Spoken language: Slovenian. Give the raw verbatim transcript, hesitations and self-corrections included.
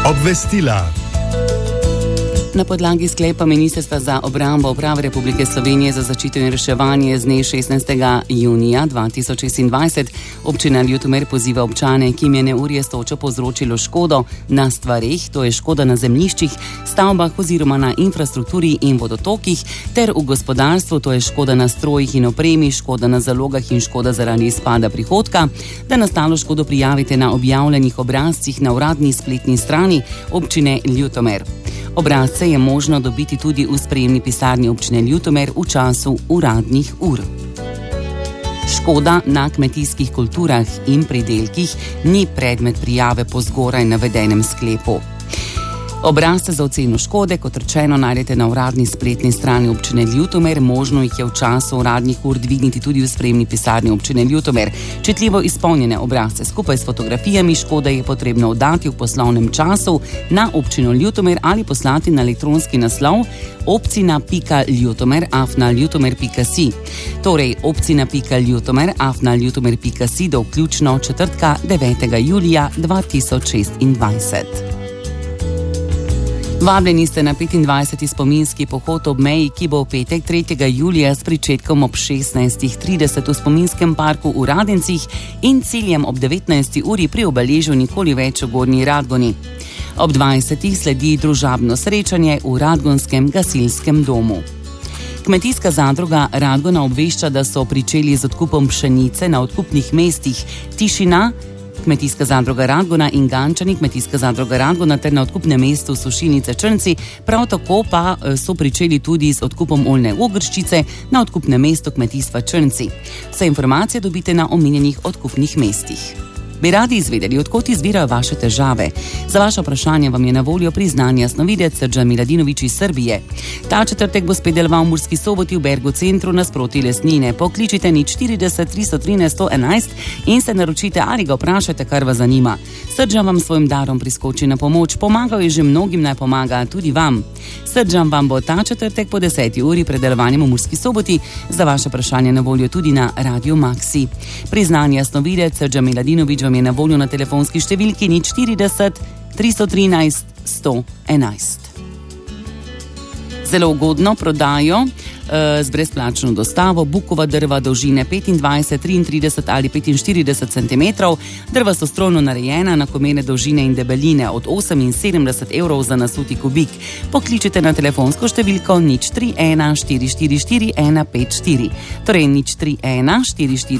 Obvestila. Na podlagi sklepa Ministrstva za obrambo Uprave Republike Slovenije za zaščito in reševanje z dne šestnajstega junija dva tisoč šestindvajset občina Ljutomer poziva občane, ki jim je neurje s točo povzročilo škodo na stvareh, to je škoda na zemljiščih, stavbah oziroma na infrastrukturi in vodotokih, ter v gospodarstvu, to je škoda na strojih in opremi, škoda na zalogah in škoda zaradi izpada prihodka, da nastalo škodo prijavite na objavljenih obrazcih na uradni spletni strani občine Ljutomer. Obrazce je možno dobiti tudi v sprejemni pisarni občine Ljutomer v času uradnih ur. Škoda na kmetijskih kulturah in pridelkih ni predmet prijave po zgoraj navedenem sklepu. Obrazce za oceno škode, kot rečeno, najdete na uradni spletni strani občine Ljutomer, možno jih je v času uradnih ur dvigniti tudi v sprejemni pisarni občine Ljutomer. Čitljivo izpolnjene obrazce skupaj s fotografijami škode je potrebno oddati v poslovnem času na občino Ljutomer ali poslati na elektronski naslov obcina pika ljutomer afna ljutomer pika si. Torej obcina pika ljutomer afna ljutomer pika si do vključno četrtka devetega julija dva tisoč šestindvajset. Vabljeni ste na petindvajseti spominski pohod ob meji, ki bo v petek tretjega julija s pričetkom ob šestnajstih trideset v spominskem parku v Radencih in ciljem ob devetnajsti uri pri obeležju Nikoli več v Gornji Radgoni. Ob dvajsetih sledi družabno srečanje v Radgonskem gasilskem domu. Kmetijska zadruga Radgona obvešča, da so pričeli z odkupom pšenice na odkupnih mestih Tišina, Kmetijska zadruga Radgona in Gančani, Kmetijska zadruga Radgona ter na odkupnem mestu Sušilnice Črnci, prav tako pa so pričeli tudi z odkupom oljne ogrščice na odkupnem mestu Kmetijstva Črnci. Vse informacije dobite na omenjenih odkupnih mestih. Bi radi izvedeli, odkot izvirajo vaše težave? Za vaše vprašanje vam je na voljo priznani jasnovidec Srđan Miladinović iz Srbije. Ta četrtek bo spet deloval v Murski Soboti v Bergu centru nasproti Lesnine. Pokličite nič štirideset tristo trinajst sto enajst in se naročite ali ga vprašajte, kar vas zanima. Srđan vam svojim darom priskoči na pomoč. Pomagal je že mnogim, naj pomaga tudi vam. Srđan vam bo ta četrtek po deseti uri pred delovanjem v Murski Soboti. Za vaše vprašanje na voljo tudi na Radio Maxi. Priznani jasnovidec Srđan Miladinović vam je na voljo na telefonski številki nič štirideset tristo trinajst sto enajst. Zelo ugodno prodajo e, z brezplačno dostavo bukova drva dolžine petindvajset, triintrideset ali petinštirideset centimetrov, drva so strojno narejena, enakomerne dolžine in debeline od oseminsedemdeset evrov za nasuti kubik. Pokličite na telefonsko številko nič tri ena štiri štiri štiri ena pet štiri, torej nič tri ena štiri štiri